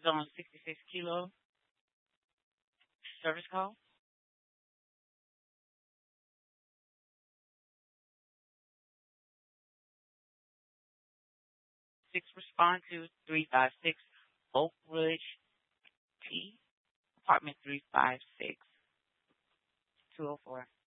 Zone 66 Kilo. Service call. 6 respond to 356 Oak Ridge T. Apartment 356 204.